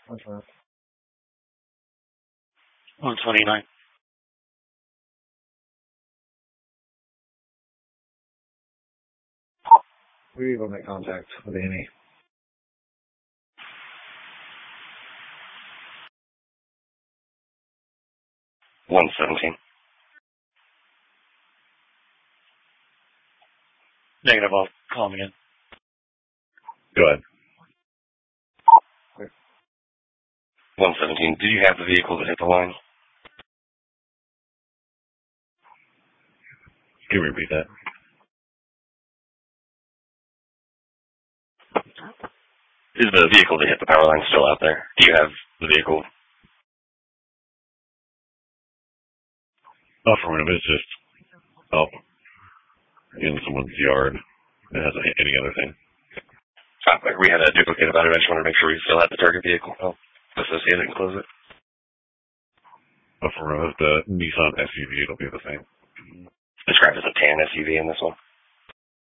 What's that? 129. We will make contact with Amy. $117. Negative, I'll call him again. Go ahead. 117. Did you have the vehicle that hit the line? Can you repeat that? Is the vehicle that hit the power line still out there? Do you have the vehicle? Affirmative. It's just up in someone's yard. It hasn't hit any other thing. We had a duplicate about it. I just wanted to make sure we still had the target vehicle. Associate it and close it. Affirmative. The Nissan SUV, it'll be the same. Described as a tan SUV in this one.